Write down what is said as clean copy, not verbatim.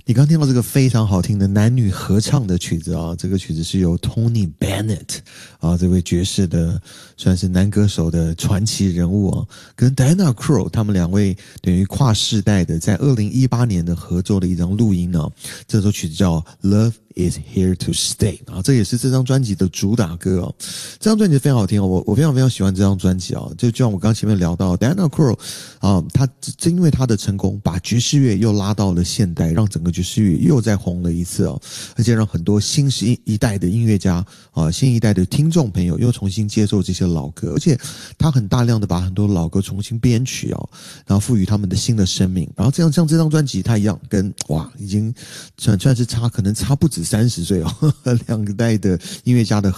你刚听到这个非常好听的男女合唱的曲子啊，这个曲子是由 Tony Bennett 啊，这位爵士的算是男歌手的传奇人物啊，跟 Diana Krall 他们两位等于跨世代的在2018年的合作的一张录音呢，这首曲子叫 Love is Here to Stay 啊，这也是这张专辑的主打歌哦。这张专辑非常好听哦，我非常非常喜欢这张专辑啊。就像我刚前面聊到 Diana Krall 啊，他正因为他的成功，把爵士乐又拉到了现代，让整个爵士乐又再红了一次哦，而且让很多新一代的音乐家啊，新一代的听众朋友又重新接受这些老歌，而且他很大量的把很多老歌重新编曲哦，然后赋予他们的新的生命。然后这样像这张专辑，它一样跟已经算是可能差不止30岁哦，两个代的音乐家的